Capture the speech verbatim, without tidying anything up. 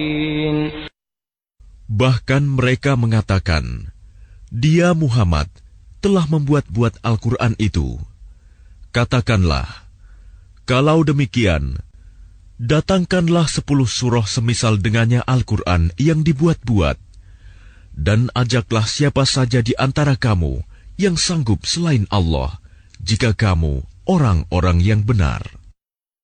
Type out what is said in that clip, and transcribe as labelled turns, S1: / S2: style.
S1: Bahkan mereka mengatakan, Dia Muhammad telah membuat-buat Al-Quran itu. Katakanlah, kalau demikian, datangkanlah sepuluh surah semisal dengannya Al-Quran yang dibuat-buat, dan ajaklah siapa saja di antara kamu yang sanggup selain Allah, jika kamu orang-orang yang benar.